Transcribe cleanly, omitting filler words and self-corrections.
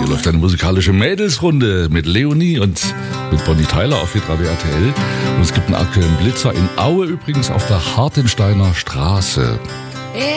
Hier läuft eine musikalische Mädelsrunde mit Leonie und mit Bonnie Tyler auf Hitradio RTL. Und es gibt einen aktuellen Blitzer in Aue übrigens auf der Hartensteiner Straße.